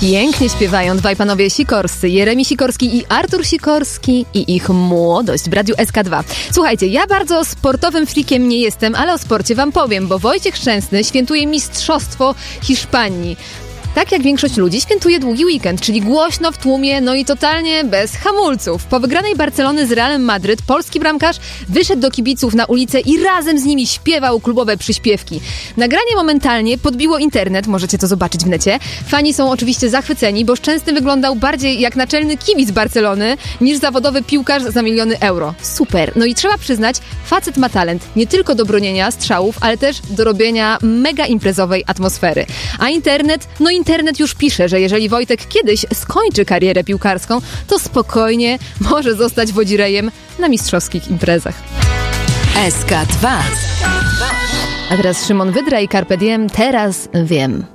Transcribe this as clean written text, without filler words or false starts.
Pięknie śpiewają dwaj panowie Sikorscy, Jeremi Sikorski i Artur Sikorski i ich młodość w Radiu SK2. Słuchajcie, ja bardzo sportowym frikiem nie jestem, ale o sporcie wam powiem, bo Wojciech Szczęsny świętuje Mistrzostwo Hiszpanii. Tak jak większość ludzi świętuje długi weekend, czyli głośno w tłumie, no i totalnie bez hamulców. Po wygranej Barcelony z Realem Madryt polski bramkarz wyszedł do kibiców na ulicę i razem z nimi śpiewał klubowe przyśpiewki. Nagranie momentalnie podbiło internet, możecie to zobaczyć w necie. Fani są oczywiście zachwyceni, bo Szczęsny wyglądał bardziej jak naczelny kibic Barcelony niż zawodowy piłkarz za miliony euro. Super. No i trzeba przyznać, facet ma talent nie tylko do bronienia strzałów, ale też do robienia mega imprezowej atmosfery. A internet już pisze, że jeżeli Wojtek kiedyś skończy karierę piłkarską, to spokojnie może zostać wodzirejem na mistrzowskich imprezach. SK2. A teraz Szymon Wydra i Carpe Diem, teraz wiem.